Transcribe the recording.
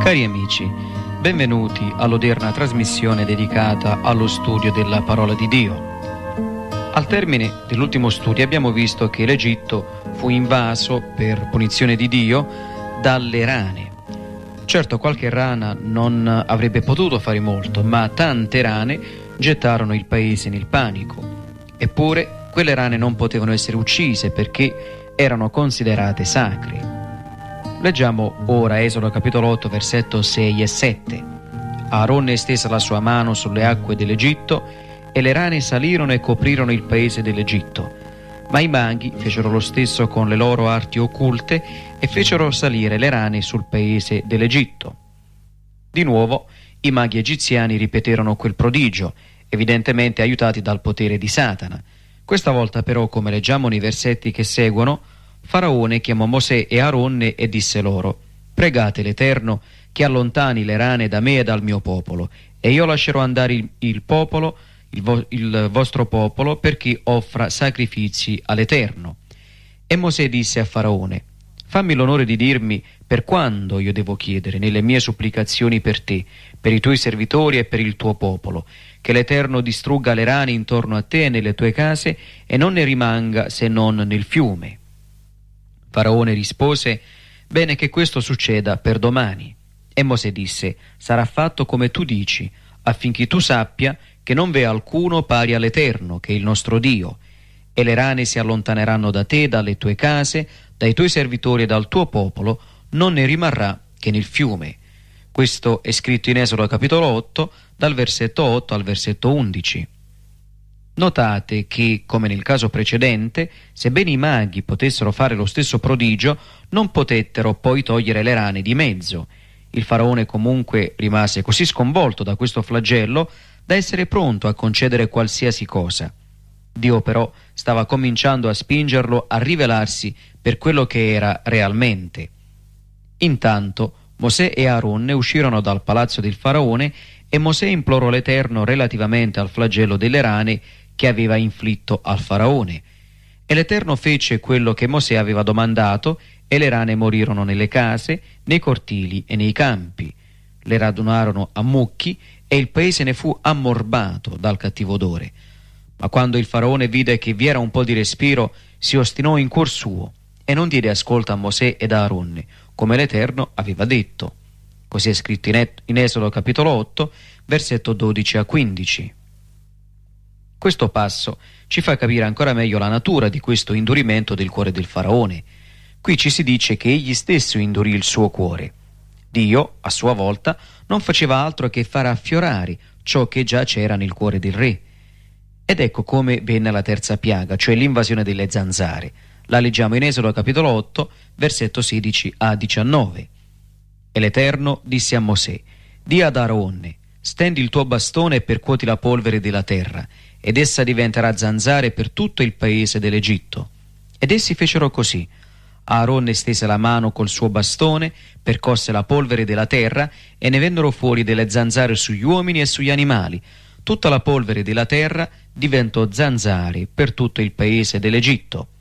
Cari amici, benvenuti all'odierna trasmissione dedicata allo studio della parola di Dio. Al termine dell'ultimo studio abbiamo visto che l'Egitto fu invaso per punizione di Dio dalle rane. Certo, qualche rana non avrebbe potuto fare molto, ma tante rane gettarono il paese nel panico. Eppure quelle rane non potevano essere uccise perché erano considerate sacre. Leggiamo ora Esodo capitolo 8, versetto 6 e 7. Aaronne stese la sua mano sulle acque dell'Egitto e le rane salirono e coprirono il paese dell'Egitto. Ma i maghi fecero lo stesso con le loro arti occulte e fecero salire le rane sul paese dell'Egitto. Di nuovo i maghi egiziani ripeterono quel prodigio, evidentemente aiutati dal potere di Satana. Questa volta però, come leggiamo nei versetti che seguono, Faraone chiamò Mosè e Aaronne e disse loro: «Pregate l'Eterno che allontani le rane da me e dal mio popolo, e io lascerò andare il vostro popolo perché offra sacrifici all'Eterno». E Mosè disse a Faraone: «Fammi l'onore di dirmi per quando io devo chiedere nelle mie supplicazioni per te, per i tuoi servitori e per il tuo popolo, che l'Eterno distrugga le rane intorno a te e nelle tue case e non ne rimanga se non nel fiume». Faraone rispose: «Bene che questo succeda per domani». E Mosè disse: «Sarà fatto come tu dici, affinché tu sappia che non v'è alcuno pari all'Eterno, che è il nostro Dio. E le rane si allontaneranno da te, dalle tue case, dai tuoi servitori e dal tuo popolo, non ne rimarrà che nel fiume». Questo è scritto in Esodo capitolo 8, dal versetto 8 al versetto 11. Notate che, come nel caso precedente, sebbene i maghi potessero fare lo stesso prodigio, non potettero poi togliere le rane di mezzo. Il faraone comunque rimase così sconvolto da questo flagello da essere pronto a concedere qualsiasi cosa. Dio però stava cominciando a spingerlo a rivelarsi per quello che era realmente. Intanto Mosè e Aaronne uscirono dal palazzo del faraone e Mosè implorò l'Eterno relativamente al flagello delle rane che aveva inflitto al faraone. E l'Eterno fece quello che Mosè aveva domandato, e le rane morirono nelle case, nei cortili e nei campi. Le radunarono a mucchi e il paese ne fu ammorbato dal cattivo odore. Ma quando il faraone vide che vi era un po' di respiro, si ostinò in cuor suo e non diede ascolto a Mosè ed a Aaronne, come l'Eterno aveva detto. Così è scritto in Esodo capitolo 8, versetto 12 a 15. Questo passo ci fa capire ancora meglio la natura di questo indurimento del cuore del faraone. Qui ci si dice che egli stesso indurì il suo cuore. Dio, a sua volta, non faceva altro che far affiorare ciò che già c'era nel cuore del re. Ed ecco come venne la terza piaga, cioè l'invasione delle zanzare. La leggiamo in Esodo capitolo 8, versetto 16 a 19. E l'Eterno disse a Mosè: «Di ad Aaronne: stendi il tuo bastone e percuoti la polvere della terra, ed essa diventerà zanzare per tutto il paese dell'Egitto». Ed essi fecero così. Aaronne stese la mano col suo bastone, percosse la polvere della terra, e ne vennero fuori delle zanzare sugli uomini e sugli animali. Tutta la polvere della terra diventò zanzare per tutto il paese dell'Egitto.